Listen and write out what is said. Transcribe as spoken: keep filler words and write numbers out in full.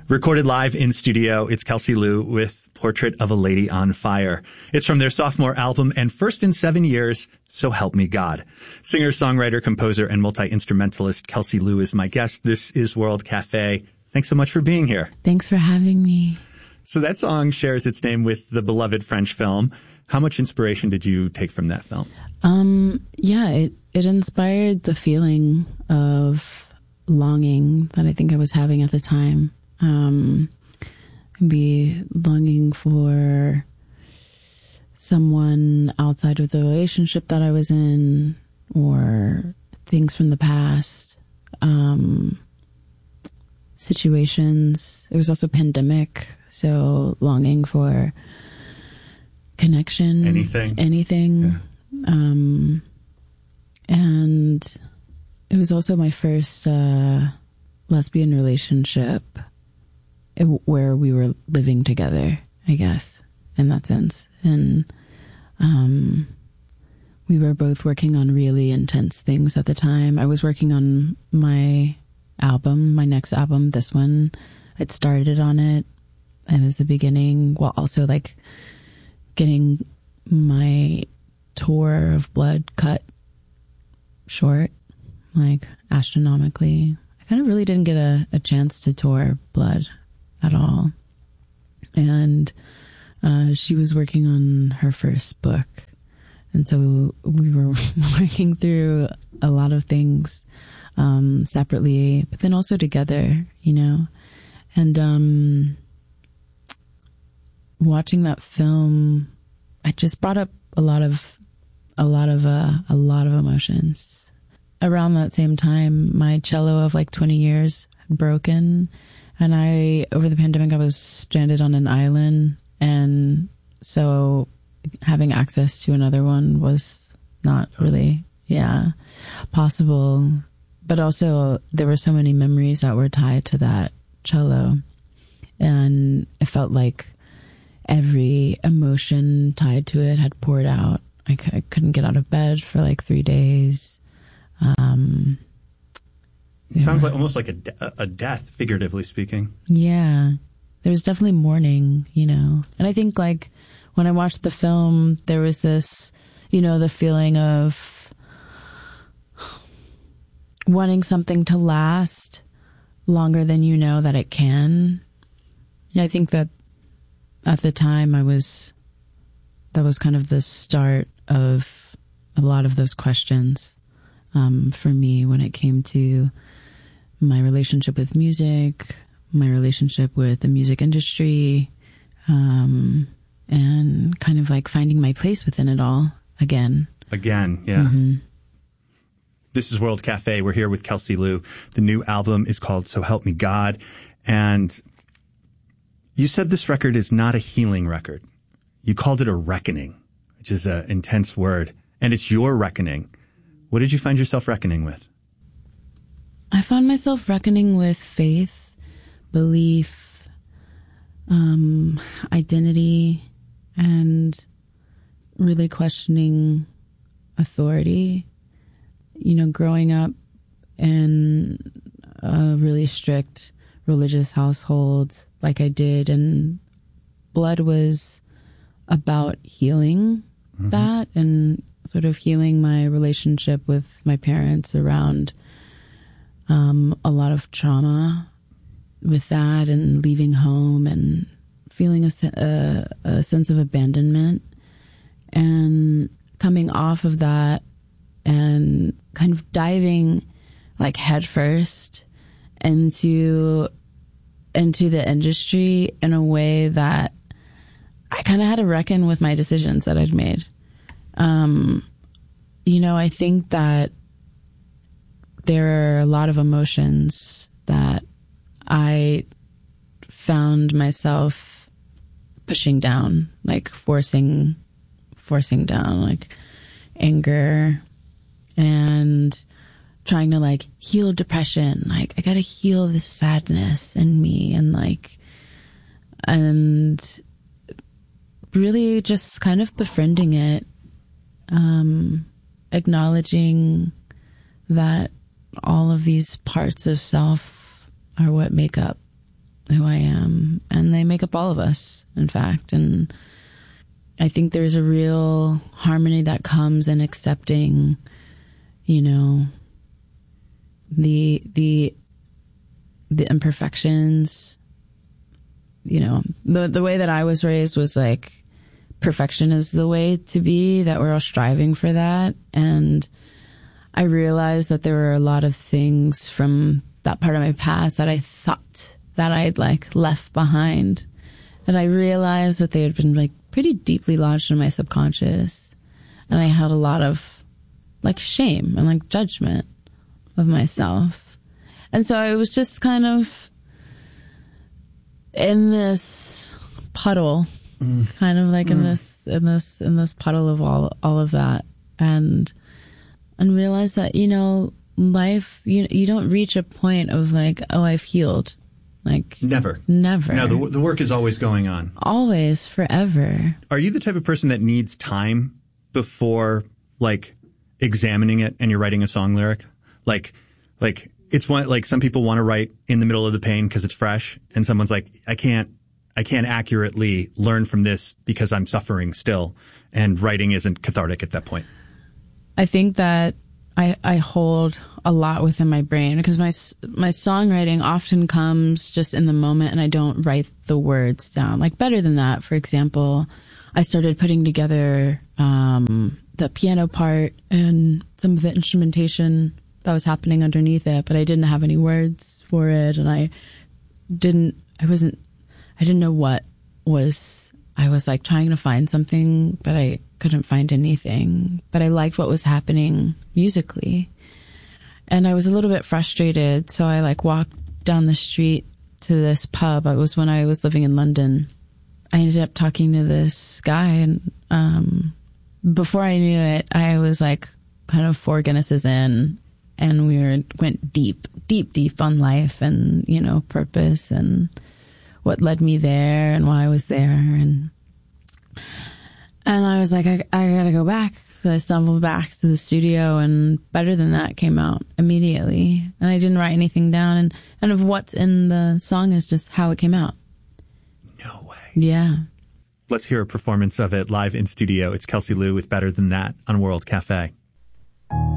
Recorded live in studio, it's Kelsey Lu with Portrait of a Lady on Fire. It's from their sophomore album and first in seven years, So Help Me God. Singer, songwriter, composer, and multi-instrumentalist Kelsey Lu is my guest. This is World Cafe. Thanks so much for being here. Thanks for having me. So that song shares its name with the beloved French film. How much inspiration did you take from that film? Um, yeah, it, it inspired the feeling of longing that I think I was having at the time. Um, be longing for someone outside of the relationship that I was in, or things from the past, um, situations. It was also pandemic, so longing for connection. Anything. Anything. Yeah. Um, and it was also my first uh, lesbian relationship where we were living together, I guess, in that sense. And um, we were both working on really intense things at the time. I was working on my album, my next album, this one. I'd started on it. It was the beginning, while also like getting my tour of Blood cut short, like astronomically. I kind of really didn't get a, a chance to tour Blood at all. And uh, she was working on her first book. And so we were working through a lot of things um, separately, but then also together, you know. And um, watching that film, I just brought up a lot of a lot of uh, a lot of emotions. Around that same time, my cello of like twenty years had broken. And I, over the pandemic, I was stranded on an island. And so having access to another one was not really, yeah, possible. But also there were so many memories that were tied to that cello. And it felt like every emotion tied to it had poured out. I, c- I couldn't get out of bed for like three days. Um... It sounds like almost like a, de- a death, figuratively speaking. Yeah. There was definitely mourning, you know. And I think, like, when I watched the film, there was this, you know, the feeling of wanting something to last longer than you know that it can. Yeah, I think that at the time I was, that was kind of the start of a lot of those questions um, for me when it came to my relationship with music, my relationship with the music industry, um, and kind of like finding my place within it all again. Again, yeah. Mm-hmm. This is World Cafe. We're here with Kelsey Lu. The new album is called So Help Me God. And you said this record is not a healing record. You called it a reckoning, which is an intense word. And it's your reckoning. What did you find yourself reckoning with? I found myself reckoning with faith, belief, um, identity, and really questioning authority. You know, growing up in a really strict religious household like I did, and Blood was about healing mm-hmm. that and sort of healing my relationship with my parents around Um, a lot of trauma with that, and leaving home and feeling a, a, a sense of abandonment, and coming off of that and kind of diving like headfirst into into the industry in a way that I kind of had to reckon with my decisions that I'd made. Um, you know, I think that there are a lot of emotions that I found myself pushing down, like forcing, forcing down, like anger and trying to like heal depression. Like I gotta heal this sadness in me, and like, and really just kind of befriending it, um, acknowledging that all of these parts of self are what make up who I am. And they make up all of us, in fact. And I think there's a real harmony that comes in accepting, you know, the, the, the imperfections. You know, the, the way that I was raised was like, perfection is the way to be, that we're all striving for that. And I realized that there were a lot of things from that part of my past that I thought that I'd like left behind. And I realized that they had been like pretty deeply lodged in my subconscious. And I had a lot of like shame and like judgment of myself. And so I was just kind of in this puddle, mm. kind of like mm. in this, in this, in this puddle of all, all of that. And, and realize that, you know, life, you, you don't reach a point of like, oh, I've healed. Like never, never. No, the, the work is always going on. Always, forever. Are you the type of person that needs time before like examining it and you're writing a song lyric? Like, like it's one, like some people want to write in the middle of the pain because it's fresh, and someone's like, I can't, I can't accurately learn from this because I'm suffering still, and writing isn't cathartic at that point. I think that I, I hold a lot within my brain because my my songwriting often comes just in the moment, and I don't write the words down. Like Better Than That, for example, I started putting together um, the piano part and some of the instrumentation that was happening underneath it, but I didn't have any words for it, and I didn't. I wasn't. I didn't know what was. I was like trying to find something, but I couldn't find anything. But I liked what was happening musically. And I was a little bit frustrated, so I like walked down the street to this pub. It was when I was living in London. I ended up talking to this guy, and um, before I knew it, I was like kind of four Guinnesses in, and we were went deep, deep, deep on life and, you know, purpose and what led me there and why I was there. And and I was like, I, I gotta go back. So I stumbled back to the studio, and Better Than That came out immediately. And I didn't write anything down. And, and of what's in the song is just how it came out. No way. Yeah. Let's hear a performance of it live in studio. It's Kelsey Lu with Better Than That on World Cafe.